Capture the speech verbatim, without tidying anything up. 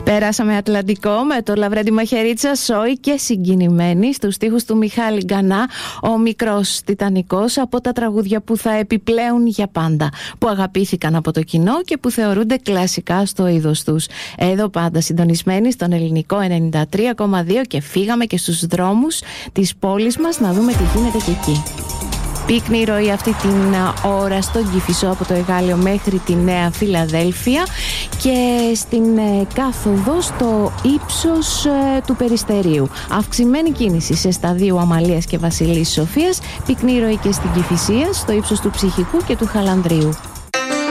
Πέρασαμε Ατλαντικό με το Λαβρέντι Μαχαιρίτσα, Σόι και Συγκινημένη στους στίχους του Μιχάλη Γκανά, ο μικρός Τιτανικός, από τα τραγούδια που θα επιπλέουν για πάντα, που αγαπήθηκαν από το κοινό και που θεωρούνται κλασικά στο είδος τους. Εδώ πάντα συντονισμένοι στον Ελληνικό ενενήντα τρία κόμμα δύο και φύγαμε και στους δρόμους της πόλης μας να δούμε τι γίνεται και εκεί. Πύκνη ροή αυτή την ώρα στον Κηφισό από το Εγάλεο μέχρι τη Νέα Φιλαδέλφια και στην κάθοδο στο ύψος του Περιστερίου. Αυξημένη κίνηση σε σταδίου Αμαλίας και Βασιλής Σοφίας, πυκνή ροή και στην Κηφισία στο ύψος του Ψυχικού και του Χαλανδρίου.